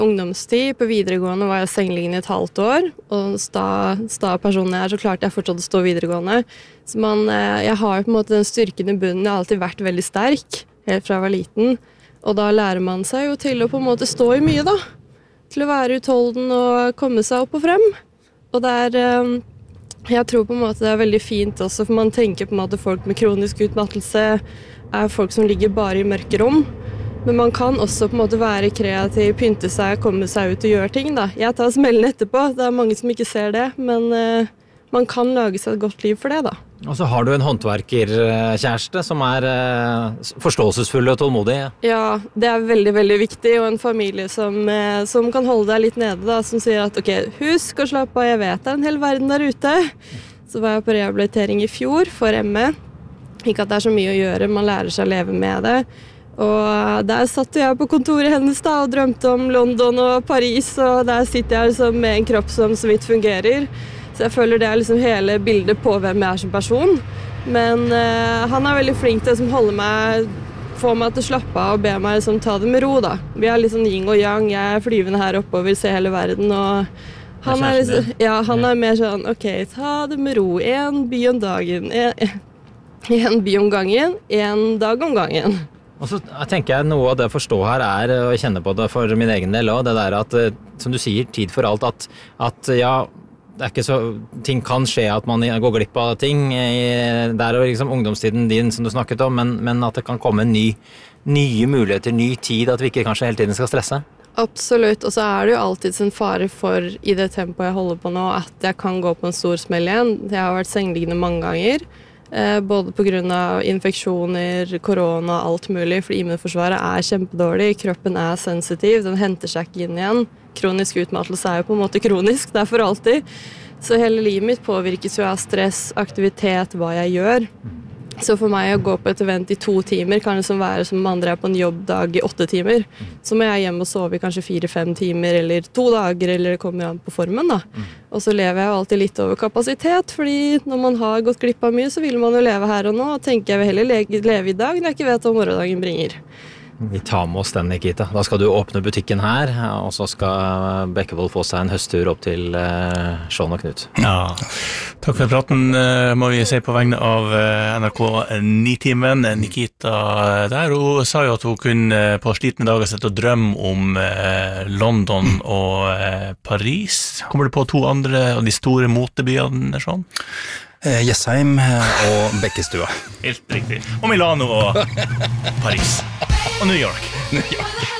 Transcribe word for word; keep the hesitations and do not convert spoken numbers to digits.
ungdomstid på videregående var jeg sengeliggende i et halvt år, og sta, sta personen jeg er, så klarte jeg fortsatt å stå videregående. Så man, jeg har på en måte den styrken i bunnen, jeg har alltid vært veldig sterk, helt fra jeg var liten, og da lærer man seg jo til å på en måte stå i mye da, til å være utholden og komme seg opp og frem. Og det er, jeg tror på en måte det er veldig fint også, for man tenker på en måte folk med kronisk utmattelse er folk som ligger bare i mørke rom. Men man kan også på en måte være kreativ, pynte seg, komme seg ut og gjøre ting da. Jeg tar smellen etterpå, det er mange som ikke ser det, men uh, man kan lage seg et godt liv for det da. Og så har du en håndverkerkjæreste som er uh, forståelsesfull og tålmodig. Ja, det er veldig, veldig viktig, og en familie som, uh, som kan holde deg litt nede da, som sier at ok, husk å slappe av, jeg vet det er en hel verden der ute. Så var jeg på rehabilitering i fjor for M E. Ikke at det er så mye å gjøre, man lærer seg å leve med det. Og der satt jeg på kontoret hennes da, og drømte om London og Paris, og der sitter jeg liksom med en kropp som så vidt fungerer. Så jeg føler det er liksom hele bildet på hvem jeg er som person. Men uh, han er veldig flink til å holde meg, få meg til å slappe av og be meg liksom, ta det med ro da. Vi er liksom yin og yang, jeg er flyvende her oppe og vil se hele verden, og han er, liksom, ja, han er mer sånn, ok, ta det med ro, en by om dagen, en, en by om gangen, en dag om gangen. Og så tenker jeg noe av det å forstå her er, og jeg kjenner på det for min egen del også, det der at, som du sier, tid for alt, at, at ja, det er ikke så, ting kan skje at man går glipp av ting, der og liksom ungdomstiden din som du snakket om, men, men at det kan komme en ny, nye muligheter, ny tid, at vi ikke kanskje hele tiden skal stresse. Absolutt, og så er det jo alltid en fare for, i det tempoet jeg holder på nå, at jeg kan gå på en stor smell igjen. Jeg har vært sengeliggende mange ganger, Eh, både på grunn av infeksjoner, korona, alt mulig, for immunforsvaret er kjempedårlig, kroppen er sensitiv, den henter seg ikke inn igjen. Kronisk utmattelse er jo på en måte kronisk, det er for alltid. Så hele livet mitt påvirkes jo av stress, aktivitet, hva jeg gjør. Så for meg å gå på et event i to timer kan det som være som andre er på en jobbdag i åtte timer. Så må jeg hjem og sove i kanskje fire-fem timer, eller to dager, eller det kommer an på formen da. Og så lever jeg jo alltid litt over kapasitet, fordi når man har gått glipp av mye, så vil man jo leve her og nå, og tenker jeg vil heller leve i dag når jeg ikke vet hva morgendagen bringer. Vi tar med oss den, Nikita. Da skal du åpne butikken her, og så skal Bekkevold få seg en høsttur opp til uh, Sean og Knut. Ja, takk for praten, uh, må vi si på vegne av uh, N R K Nitimen. Nikita der, hun sa jo at hun kunne uh, på slitne dager sette og drømme om uh, London og uh, Paris. Kommer du på to andre av de store motebyene, Sean? Eh, Jessheim og Bekkestua. Helt riktig. Og Milano og Paris. Og New York. New York.